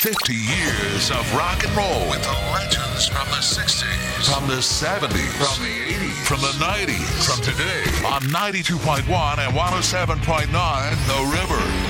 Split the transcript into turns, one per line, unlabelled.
50 years of rock and roll
with the legends from the 60s,
from the 70s,
from the 80s,
from the 90s,
from today
on 92.1 and 107.9 The River.